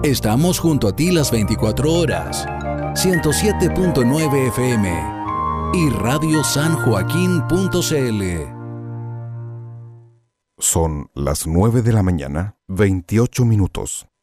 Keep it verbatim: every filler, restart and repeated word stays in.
Estamos junto a ti las veinticuatro horas. ciento siete punto nueve F M y radio san joaquín punto c l. Son las nueve de la mañana, veintiocho minutos.